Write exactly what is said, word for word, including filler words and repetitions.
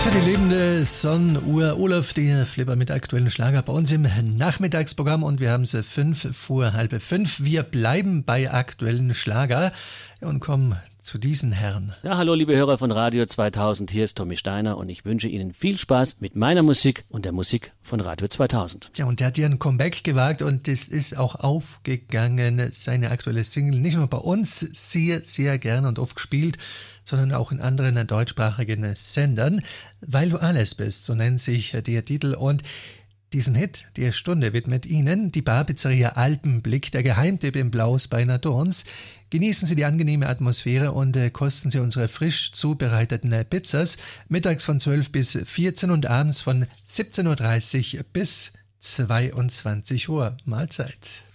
Für die lebende Sonnenuhr, Olaf, die Flipper mit aktuellen Schlager bei uns im Nachmittagsprogramm und wir haben sie fünf vor halb fünf. Wir bleiben bei aktuellen Schlager und kommen zu diesen Herren. Ja, hallo liebe Hörer von Radio zweitausend, hier ist Tommy Steiner und ich wünsche Ihnen viel Spaß mit meiner Musik und der Musik von Radio zweitausend. Ja, und der hat ja ein Comeback gewagt und das ist auch aufgegangen, seine aktuelle Single, nicht nur bei uns sehr, sehr gerne und oft gespielt, sondern auch in anderen deutschsprachigen Sendern. Weil du alles bist, so nennt sich der Titel und diesen Hit der Stunde widmet Ihnen die Bar-Pizzeria Alpenblick, der Geheimtipp im Blaus bei Nadorns. Genießen Sie die angenehme Atmosphäre und äh, kosten Sie unsere frisch zubereiteten äh, Pizzas mittags von zwölf bis vierzehn und abends von siebzehn Uhr dreißig bis zweiundzwanzig Uhr. Mahlzeit.